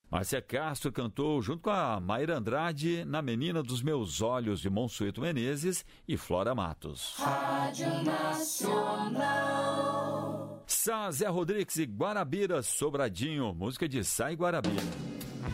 Márcia Castro cantou junto com a Mayra Andrade na Menina dos Meus Olhos, de Monsueto Menezes e Flora Matos. Rádio Nacional. Sá, Zé Rodrigues e Guarabira, Sobradinho, música de Sá e Guarabira.